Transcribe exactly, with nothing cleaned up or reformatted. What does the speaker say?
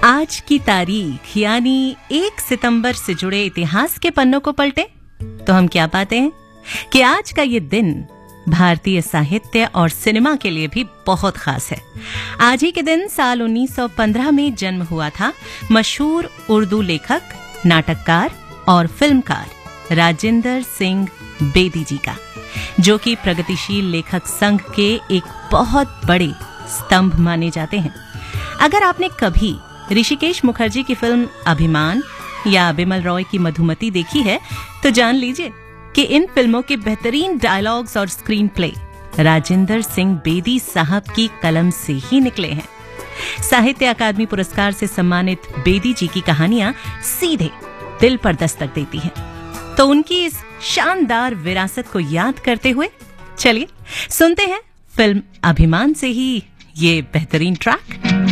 आज की तारीख यानी एक सितंबर से जुड़े इतिहास के पन्नों को पलटे तो हम क्या पाते हैं कि आज का ये दिन भारतीय साहित्य और सिनेमा के लिए भी बहुत खास है। आज ही के दिन साल उन्नीस सौ पंद्रह में जन्म हुआ था मशहूर उर्दू लेखक, नाटककार और फिल्मकार राजेंद्र सिंह बेदी जी का, जो कि प्रगतिशील लेखक संघ के एक बहुत बड़े स्तंभ माने जाते हैं। अगर आपने कभी ऋषिकेश मुखर्जी की फिल्म अभिमान या बिमल रॉय की मधुमती देखी है तो जान लीजिए कि इन फिल्मों के बेहतरीन डायलॉग्स और स्क्रीन प्ले राजेंद्र सिंह बेदी साहब की कलम से ही निकले हैं। साहित्य अकादमी पुरस्कार से सम्मानित बेदी जी की कहानियां सीधे दिल पर दस्तक देती हैं। तो उनकी इस शानदार विरासत को याद करते हुए चलिए सुनते हैं फिल्म अभिमान से ही ये बेहतरीन ट्रैक।